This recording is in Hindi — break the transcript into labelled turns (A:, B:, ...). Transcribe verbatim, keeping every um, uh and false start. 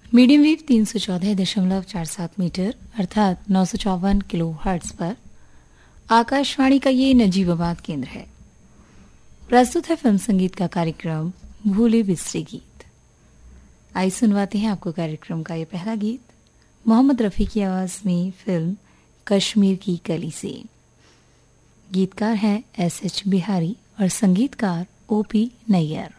A: मीडियम वेव तीन सौ चौदह दशमलव चार सात मीटर अर्थात नौ सौ चौवन किलो हर्ट्ज पर आकाशवाणी का ये नजीबाबाद केंद्र है। प्रस्तुत है फिल्म संगीत का कार्यक्रम भूले बिसरे गीत। आइए सुनवाते हैं आपको कार्यक्रम का ये पहला गीत मोहम्मद रफ़ी की आवाज में फिल्म कश्मीर की कली से। गीतकार हैं एस एच बिहारी और संगीतकार ओ पी नैयर।